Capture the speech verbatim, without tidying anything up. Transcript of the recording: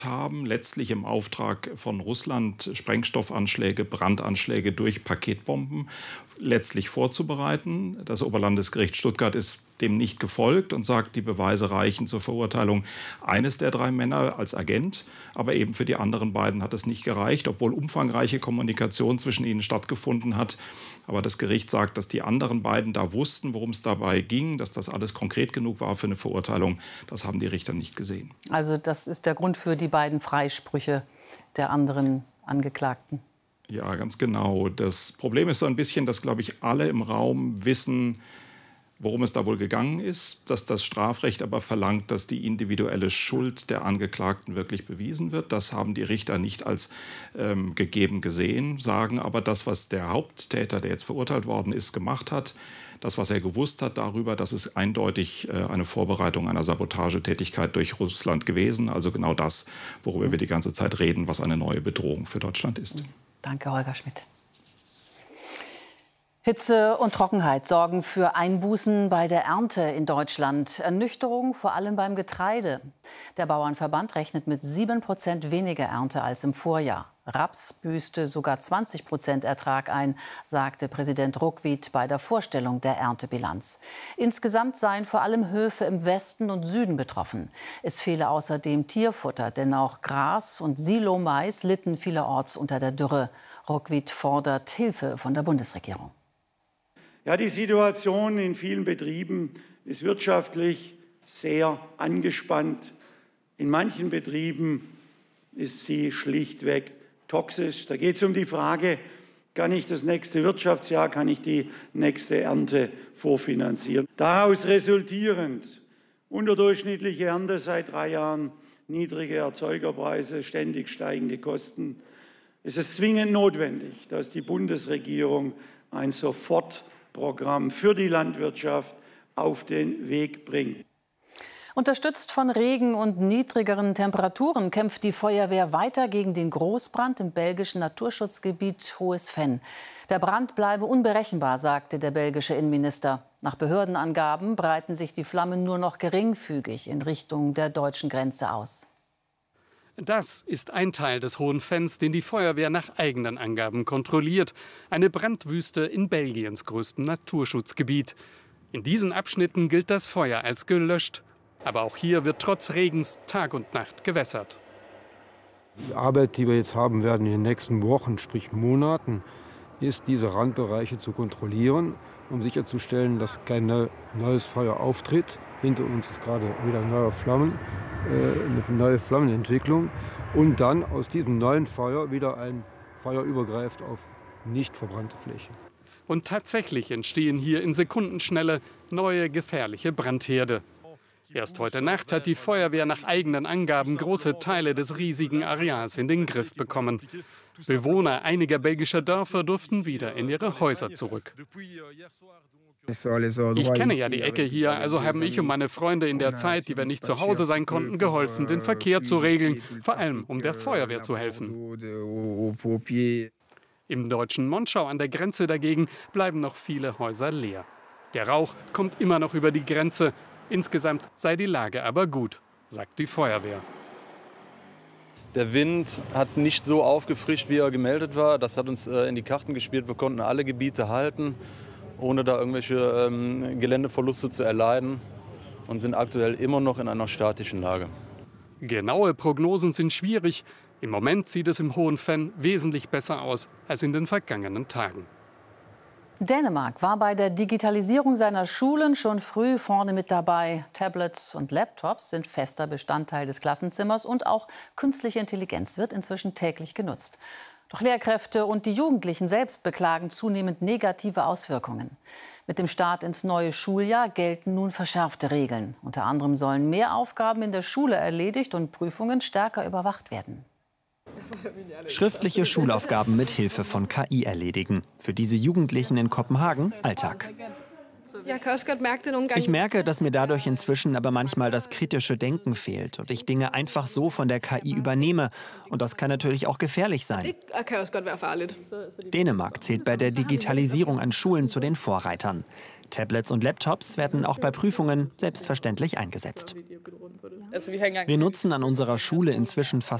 haben, letztlich im Auftrag von Russland Sprengstoffanschläge, Brandanschläge durch Paketbomben letztlich vorzubereiten. Das Oberlandesgericht Stuttgart ist dem nicht gefolgt und sagt, die Beweise reichen zur Verurteilung eines der drei Männer als Agent. Aber eben für die anderen beiden hat es nicht gereicht, obwohl umfangreiche Kommunikation zwischen ihnen stattgefunden hat. Aber das Gericht sagt, dass die anderen beiden da wussten, worum es dabei ging, dass das alles konkret genug war für eine Verurteilung. Das haben die Richter nicht gesehen. Also das ist der Grund für die beiden Freisprüche der anderen Angeklagten. Ja, ganz genau. Das Problem ist so ein bisschen, dass, glaube ich, alle im Raum wissen, worum es da wohl gegangen ist, dass das Strafrecht aber verlangt, dass die individuelle Schuld der Angeklagten wirklich bewiesen wird. Das haben die Richter nicht als ähm, gegeben gesehen, sagen aber das, was der Haupttäter, der jetzt verurteilt worden ist, gemacht hat, das, was er gewusst hat darüber, das ist eindeutig äh, eine Vorbereitung einer Sabotagetätigkeit durch Russland gewesen. Also genau das, worüber wir die ganze Zeit reden, was eine neue Bedrohung für Deutschland ist. Danke, Holger Schmidt. Hitze und Trockenheit sorgen für Einbußen bei der Ernte in Deutschland. Ernüchterung vor allem beim Getreide. Der Bauernverband rechnet mit sieben Prozent weniger Ernte als im Vorjahr. Raps büßte sogar zwanzig Prozent Ertrag ein, sagte Präsident Ruckwied bei der Vorstellung der Erntebilanz. Insgesamt seien vor allem Höfe im Westen und Süden betroffen. Es fehle außerdem Tierfutter, denn auch Gras und Silomais litten vielerorts unter der Dürre. Ruckwied fordert Hilfe von der Bundesregierung. Ja, die Situation in vielen Betrieben ist wirtschaftlich sehr angespannt. In manchen Betrieben ist sie schlichtweg toxisch. Da geht es um die Frage, kann ich das nächste Wirtschaftsjahr, kann ich die nächste Ernte vorfinanzieren. Daraus resultierend unterdurchschnittliche Ernte seit drei Jahren, niedrige Erzeugerpreise, ständig steigende Kosten. Es ist zwingend notwendig, dass die Bundesregierung ein Sofortprogramm für die Landwirtschaft auf den Weg bringt. Unterstützt von Regen und niedrigeren Temperaturen kämpft die Feuerwehr weiter gegen den Großbrand im belgischen Naturschutzgebiet Hohes Venn. Der Brand bleibe unberechenbar, sagte der belgische Innenminister. Nach Behördenangaben breiten sich die Flammen nur noch geringfügig in Richtung der deutschen Grenze aus. Das ist ein Teil des Hohen Venns, den die Feuerwehr nach eigenen Angaben kontrolliert. Eine Brandwüste in Belgiens größtem Naturschutzgebiet. In diesen Abschnitten gilt das Feuer als gelöscht. Aber auch hier wird trotz Regens Tag und Nacht gewässert. Die Arbeit, die wir jetzt haben werden in den nächsten Wochen, sprich Monaten, ist, diese Randbereiche zu kontrollieren, um sicherzustellen, dass kein neues Feuer auftritt. Hinter uns ist gerade wieder neue Flammen, äh, eine neue Flammenentwicklung. Und dann aus diesem neuen Feuer wieder ein Feuer übergreift auf nicht verbrannte Flächen. Und tatsächlich entstehen hier in Sekundenschnelle neue gefährliche Brandherde. Erst heute Nacht hat die Feuerwehr nach eigenen Angaben große Teile des riesigen Areals in den Griff bekommen. Bewohner einiger belgischer Dörfer durften wieder in ihre Häuser zurück. Ich kenne ja die Ecke hier, also haben ich und meine Freunde in der Zeit, die wir nicht zu Hause sein konnten, geholfen, den Verkehr zu regeln, vor allem um der Feuerwehr zu helfen. Im deutschen Monschau an der Grenze dagegen bleiben noch viele Häuser leer. Der Rauch kommt immer noch über die Grenze. Insgesamt sei die Lage aber gut, sagt die Feuerwehr. Der Wind hat nicht so aufgefrischt, wie er gemeldet war. Das hat uns äh, in die Karten gespielt. Wir konnten alle Gebiete halten, ohne da irgendwelche ähm, Geländeverluste zu erleiden und sind aktuell immer noch in einer statischen Lage. Genaue Prognosen sind schwierig. Im Moment sieht es im Hohen Venn wesentlich besser aus als in den vergangenen Tagen. Dänemark war bei der Digitalisierung seiner Schulen schon früh vorne mit dabei. Tablets und Laptops sind fester Bestandteil des Klassenzimmers und auch künstliche Intelligenz wird inzwischen täglich genutzt. Doch Lehrkräfte und die Jugendlichen selbst beklagen zunehmend negative Auswirkungen. Mit dem Start ins neue Schuljahr gelten nun verschärfte Regeln. Unter anderem sollen mehr Aufgaben in der Schule erledigt und Prüfungen stärker überwacht werden. Schriftliche Schulaufgaben mit Hilfe von K I erledigen. Für diese Jugendlichen in Kopenhagen Alltag. Ich merke, dass mir dadurch inzwischen aber manchmal das kritische Denken fehlt und ich Dinge einfach so von der K I übernehme. Und das kann natürlich auch gefährlich sein. Dänemark zählt bei der Digitalisierung an Schulen zu den Vorreitern. Tablets und Laptops werden auch bei Prüfungen selbstverständlich eingesetzt. Wir nutzen an unserer Schule inzwischen fast